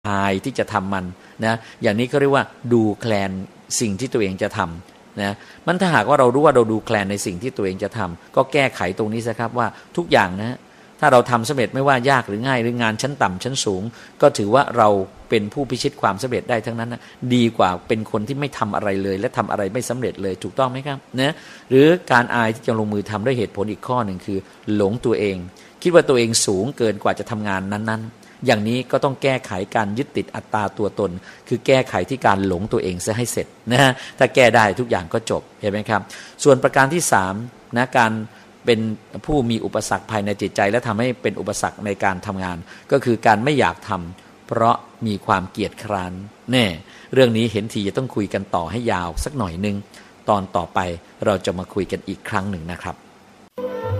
อายที่จะทำมันนะอย่างนี้เขาเรียกว่าดูแคลนสิ่งที่ตัวเองจะทำนะมันถ้าหากว่าเรารู้ว่าเราดูแคลนในสิ่งที่ตัวเองจะทำก็แก้ไขตรงนี้ซะครับว่าทุกอย่างนะถ้าเราทำสำเร็จไม่ว่ายากหรือง่ายหรืองานชั้นต่ำชั้นสูงก็ถือว่าเราเป็นผู้พิชิตความสำเร็จได้ทั้งนั้นนะดีกว่าเป็นคนที่ไม่ทำอะไรเลยและทำอะไรไม่สำเร็จเลยถูกต้องไหมครับนะหรือการอายที่จะลงมือทำด้วยเหตุผลอีกข้อหนึ่งคือหลงตัวเองคิดว่าตัวเองสูงเกินกว่าจะทำงานนั้นๆอย่างนี้ก็ต้องแก้ไขการยึดติดอัตตาตัวตนคือแก้ไขที่การหลงตัวเองซะให้เสร็จนะถ้าแก้ได้ทุกอย่างก็จบเห็นไหมครับส่วนประการที่3นะการเป็นผู้มีอุปสรรคภายในจิตใจและทำให้เป็นอุปสรรคในการทำงานก็คือการไม่อยากทำเพราะมีความเกียจคร้านแน่เรื่องนี้เห็นทีจะต้องคุยกันต่อให้ยาวสักหน่อยนึงตอนต่อไปเราจะมาคุยกันอีกครั้งหนึ่งนะครับ